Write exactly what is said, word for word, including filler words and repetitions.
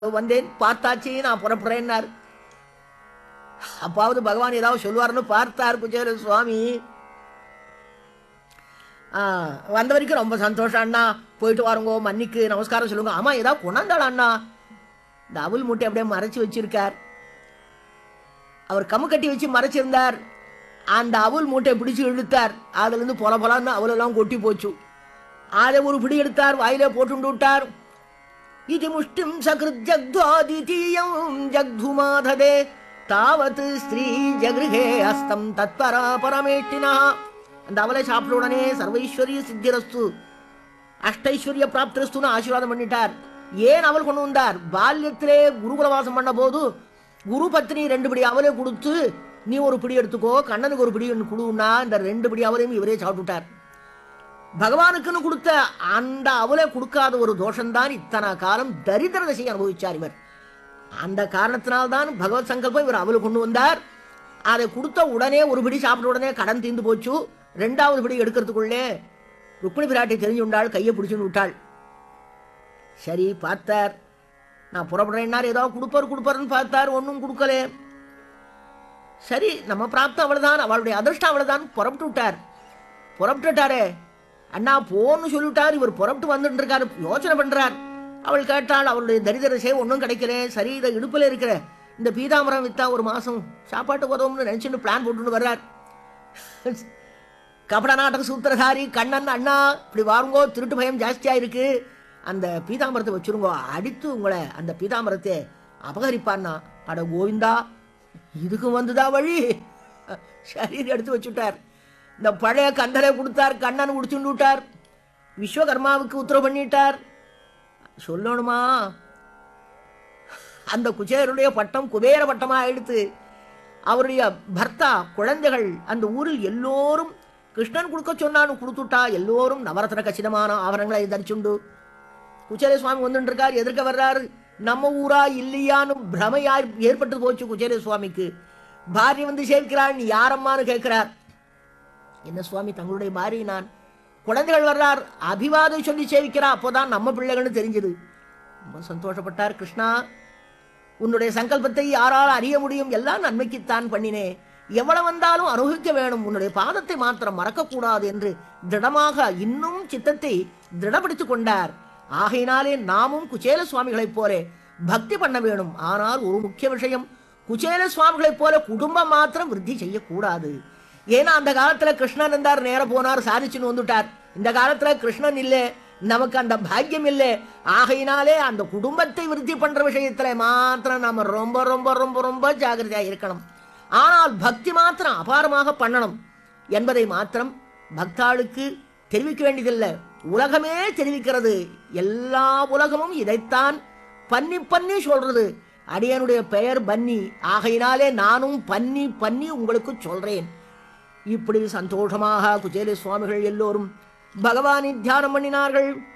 வந்தேன், பார்த்தாச்சு, நான் புறப்படுறேன்னார். அப்பாவது பகவான் ஏதாவது சொல்லுவார்னு பார்த்தார் குச்சேல சுவாமி. வந்த வரைக்கும் ரொம்ப சந்தோஷம் அண்ணா, போயிட்டு வாருங்கோ, மன்னிக்கு நமஸ்காரம் சொல்லுங்க. ஆமா, ஏதாவது கொண்டாந்தாள் அண்ணா. இந்த அவுல் மூட்டை அப்படியே மறைச்சு வச்சிருக்கார். அவர் கம்மு கட்டி வச்சு மறைச்சிருந்தார். அந்த அவுல் மூட்டை பிடிச்சு இழுத்தார். அதுல இருந்து பொல பொலான்னு அவலெல்லாம் கொட்டி போச்சு. அதை ஒரு பிடி எடுத்தார், வாயிலே போட்டு விட்டார். இது முஷ்டிம் சகிருத் ஜக்த்வாதிதீயம் ஜக்துமாததே தாவத் ஸ்ரீ ஜகிருஹே அஸ்தம் தத்பரா பரமேட்டினா. அந்த அவலை சாப்பிட்ட உடனே சர்வைஸ்வரிய சித்திரஸ்து அஷ்டைஸ்வரிய பிராப்திரஸ்துன்னு ஆசீர்வாதம் பண்ணிட்டார். ஏன் அவள் கொண்டு வந்தார்? பால்யத்திலே குருகுலவாசம் பண்ண போது குரு பத்னி ரெண்டு படி அவலே கொடுத்து, நீ ஒரு பிடி எடுத்துக்கோ, கண்ணனுக்கு ஒரு பிடி கொடுன்னா இந்த ரெண்டு படி அவலையும் இவரே சாப்பிட்டுட்டார். பகவானுக்குன்னு கொடுத்த அந்த அவலை கொடுக்காத ஒரு தோஷம்தான் இத்தனை காலம் தரித்திர தசையை அனுபவிச்சார் இவர். அந்த காரணத்தினால்தான் பகவத் சங்கல்பம் இவர் அவளை கொண்டு வந்தார். அதை கொடுத்த உடனே ஒரு பிடி சாப்பிட்ட உடனே கடன் தீர்ந்து போச்சு. ரெண்டாவது பிடி எடுக்கிறதுக்குள்ளே ருக்மிணி பிராட்டி தெரிஞ்சு உண்டாள், கையை பிடிச்சுன்னு விட்டாள். சரி பார்த்தார், நான் புறப்படுறேன்னார், ஏதாவது கொடுப்பார் கொடுப்பாருன்னு பார்த்தார், ஒன்றும் கொடுக்கலே. சரி நம்ம பிராப்தம் அவ்வளவுதான், அவளுடைய அதிர்ஷ்டம் அவ்வளவுதான், புறப்பட்டு விட்டார். புறப்பட்டுட்டாரே அண்ணா போன்னு சொல்லிவிட்டார். இவர் புறப்பட்டு வந்துட்டு இருக்காரு, யோசனை பண்றார். அவள் கேட்டாள், அவளுடைய தரிதரசே ஒன்றும் கிடைக்கல. சரி, இதை இடுப்பில் இருக்கிற இந்த பீதாமரம் வித்தா ஒரு மாசம் சாப்பாட்டுக்கு உதவும்னு நினைச்சுட்டு பிளான் போட்டுன்னு வர்றார். கபட நாடக சூத்திரதாரி கண்ணன், அண்ணா இப்படி வாருங்கோ, திருட்டு பயம் ஜாஸ்தியா இருக்கு, அந்த பீதாமரத்தை வச்சிருங்கோ, அடித்து உங்களை அந்த பீதாமரத்தை அபகரிப்பான்னா. அட கோவிந்தா, இதுக்கு வந்துதா வழி. சரி எடுத்து வச்சுட்டார். இந்த பழைய கந்தலை கொடுத்தார், கண்ணன் குடிச்சுட்டு விட்டார். விஸ்வகர்மாவுக்கு உத்தரவு பண்ணிட்டார். சொல்லணுமா, அந்த குச்சேருடைய பட்டம் குபேர பட்டமா எடுத்து அவருடைய பர்த்தா குழந்தைகள் அந்த ஊரில் எல்லோரும் கிருஷ்ணன் கொடுக்க சொன்னான்னு கொடுத்துட்டா. எல்லோரும் நவரத்ன கச்சிதமான ஆவரணங்களை தரிச்சுண்டு குச்சேர சுவாமி வந்துட்டு இருக்கார். எதிர்க்க வர்றாரு. நம்ம ஊரா இல்லையான்னு பிரமையா ஏற்பட்டு போச்சு குச்சேர சுவாமிக்கு. பாரிய வந்து சேர்க்கிறார். நீ யாரம்மான்னு கேட்கிறார். என்ன சுவாமி, தங்களுடைய பாரிய நான். குழந்தைகள் வர்றார், அபிவாதம் சொல்லி சேவிக்கிறா. அப்போதான் நம்ம பிள்ளைகள்னு தெரிஞ்சது. ரொம்ப சந்தோஷப்பட்டார். கிருஷ்ணா, உன்னுடைய சங்கல்பத்தை யாரால் அறிய முடியும்? எல்லாம் நன்மைக்குத்தான் பண்ணினே, எவ்வளவு வந்தாலும் அனுபவிக்க வேணும், உன்னுடைய பாதத்தை மாத்திரம் மறக்கக்கூடாது என்று திடமாக இன்னும் சித்தத்தை திடப்படுத்திக் கொண்டார். ஆகையினாலே நாமும் குச்சேல சுவாமிகளைப் போல பக்தி பண்ண வேணும். ஆனால் ஒரு முக்கிய விஷயம், குச்சேல சுவாமிகளைப் போல குடும்பம் மாத்திரம் விருத்தி செய்யக்கூடாது. ஏன்னா அந்த காலத்துல கிருஷ்ணன் இருந்தார், நேர போனார், சாதிச்சுன்னு வந்துட்டார். இந்த காலத்துல கிருஷ்ணன் இல்லை, நமக்கு அந்த பாக்கியம் இல்லை. ஆகையினாலே அந்த குடும்பத்தை விருத்தி பண்ற விஷயத்துல மாத்திரம் நாம ரொம்ப ரொம்ப ரொம்ப ரொம்ப ஜாகிரதையா இருக்கணும். ஆனால் பக்தி மாத்திரம் அபாரமாக பண்ணணும் என்பதை மாத்திரம் பக்தாளுக்கு தெரிவிக்க வேண்டியதில்லை, உலகமே தெரிவிக்கிறது. எல்லா உலகமும் இதைத்தான் பண்ணி பண்ணி சொல்றது. அடியனுடைய பெயர் பன்னி, ஆகையினாலே நானும் பண்ணி பண்ணி உங்களுக்கு சொல்றேன். இப்படி சந்தோஷமாக குச்சேல சுவாமிகள் எல்லோரும் பகவானை தியானம் பண்ணினார்கள்.